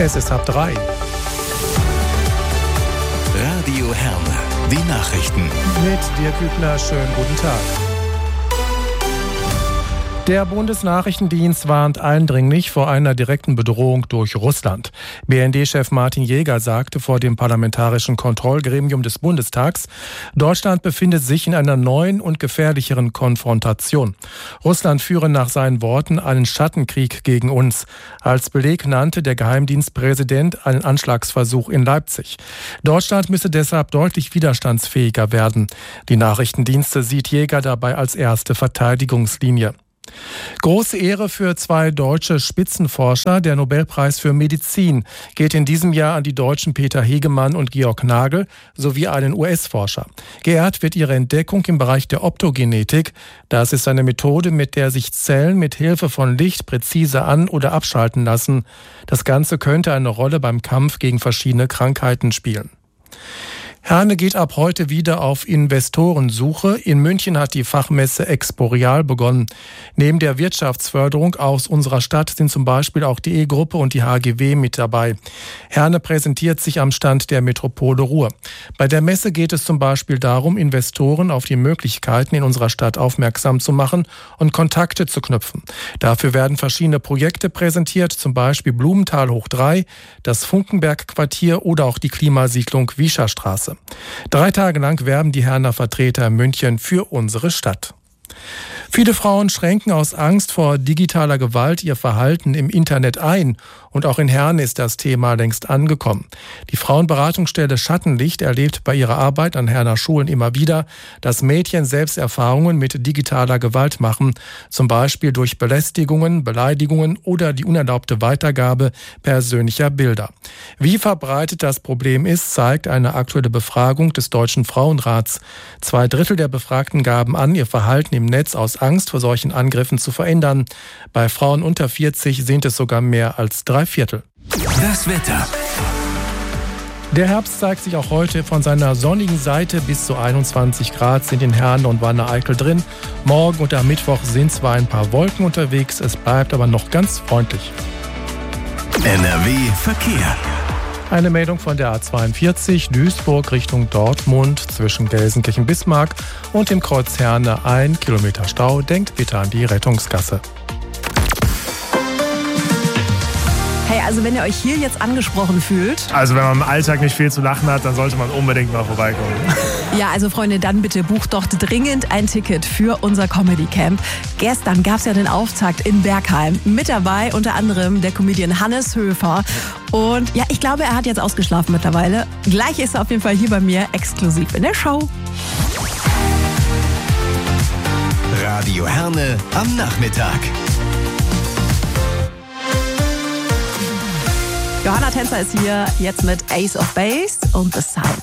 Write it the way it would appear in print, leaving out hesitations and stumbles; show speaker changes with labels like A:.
A: Es ist 2:30.
B: Radio Herne, die Nachrichten.
A: Mit Dirk Hübner, schönen guten Tag. Der Bundesnachrichtendienst warnt eindringlich vor einer direkten Bedrohung durch Russland. BND-Chef Martin Jäger sagte vor dem Parlamentarischen Kontrollgremium des Bundestags, Deutschland befindet sich in einer neuen und gefährlicheren Konfrontation. Russland führe nach seinen Worten einen Schattenkrieg gegen uns. Als Beleg nannte der Geheimdienstpräsident einen Anschlagsversuch in Leipzig. Deutschland müsse deshalb deutlich widerstandsfähiger werden. Die Nachrichtendienste sieht Jäger dabei als erste Verteidigungslinie. Große Ehre für 2 deutsche Spitzenforscher. Der Nobelpreis für Medizin geht in diesem Jahr an die Deutschen Peter Hegemann und Georg Nagel sowie einen US-Forscher. Geehrt wird ihre Entdeckung im Bereich der Optogenetik. Das ist eine Methode, mit der sich Zellen mit Hilfe von Licht präzise an- oder abschalten lassen. Das Ganze könnte eine Rolle beim Kampf gegen verschiedene Krankheiten spielen. Herne geht ab heute wieder auf Investorensuche. In München hat die Fachmesse Exporeal begonnen. Neben der Wirtschaftsförderung aus unserer Stadt sind zum Beispiel auch die E-Gruppe und die HGW mit dabei. Herne präsentiert sich am Stand der Metropole Ruhr. Bei der Messe geht es zum Beispiel darum, Investoren auf die Möglichkeiten in unserer Stadt aufmerksam zu machen und Kontakte zu knüpfen. Dafür werden verschiedene Projekte präsentiert, zum Beispiel Blumenthal hoch 3, das Funkenberg-Quartier oder auch die Klimasiedlung Wiescherstraße. 3 Tage lang werben die Herner Vertreter in München für unsere Stadt. Viele Frauen schränken aus Angst vor digitaler Gewalt ihr Verhalten im Internet ein. Und auch in Herne ist das Thema längst angekommen. Die Frauenberatungsstelle Schattenlicht erlebt bei ihrer Arbeit an Herner Schulen immer wieder, dass Mädchen selbst Erfahrungen mit digitaler Gewalt machen, zum Beispiel durch Belästigungen, Beleidigungen oder die unerlaubte Weitergabe persönlicher Bilder. Wie verbreitet das Problem ist, zeigt eine aktuelle Befragung des Deutschen Frauenrats. 2/3 der Befragten gaben an, ihr Verhalten im Netz aus Angst vor solchen Angriffen zu verändern. Bei Frauen unter 40 sind es sogar mehr als 3/4.
B: Das Wetter.
A: Der Herbst zeigt sich auch heute von seiner sonnigen Seite. Bis zu 21 Grad sind in Herne und Wanne-Eickel drin. Morgen und am Mittwoch sind zwar ein paar Wolken unterwegs, es bleibt aber noch ganz freundlich.
B: NRW Verkehr.
A: Eine Meldung von der A42 Duisburg Richtung Dortmund zwischen Gelsenkirchen-Bismarck und dem Kreuz Herne 1 Kilometer Stau. Denkt bitte an die Rettungsgasse.
C: Hey, also wenn ihr euch hier jetzt angesprochen fühlt.
D: Also wenn man im Alltag nicht viel zu lachen hat, dann sollte man unbedingt mal vorbeikommen.
C: Ja, also Freunde, dann bitte bucht doch dringend ein Ticket für unser Comedy Camp. Gestern gab es ja den Auftakt in Bergheim. Mit dabei unter anderem der Comedian Hannes Höfer. Und ja, ich glaube, er hat jetzt ausgeschlafen mittlerweile. Gleich ist er auf jeden Fall hier bei mir exklusiv in der Show.
B: Radio Herne am Nachmittag.
C: Johanna Tänzer ist hier jetzt mit Ace of Base und The Sign.